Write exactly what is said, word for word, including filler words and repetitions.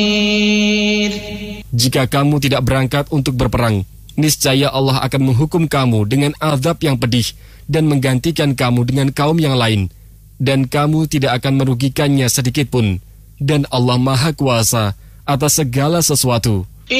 Jika kamu tidak berangkat untuk berperang, niscaya Allah akan menghukum kamu dengan azab yang pedih dan menggantikan kamu dengan kaum yang lain, dan kamu tidak akan merugikannya sedikit pun. Dan Allah Maha Kuasa atas segala sesuatu.